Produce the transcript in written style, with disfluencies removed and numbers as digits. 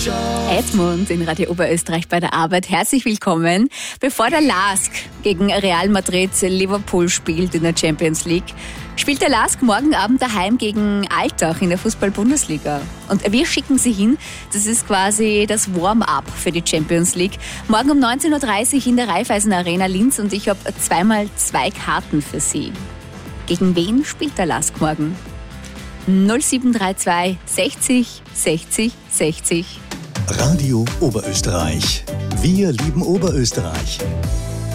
Edmund in Radio Oberösterreich bei der Arbeit. Herzlich willkommen. Bevor der LASK gegen Real Madrid Liverpool spielt in der Champions League, spielt der LASK morgen Abend daheim gegen Altach in der Fußball-Bundesliga. Und wir schicken Sie hin. Das ist quasi das Warm-up für die Champions League. Morgen um 19.30 Uhr in der Raiffeisen Arena Linz und ich habe 2x2 Karten für Sie. Gegen wen spielt der LASK morgen? 0732 60 60 60. Radio Oberösterreich. Wir lieben Oberösterreich.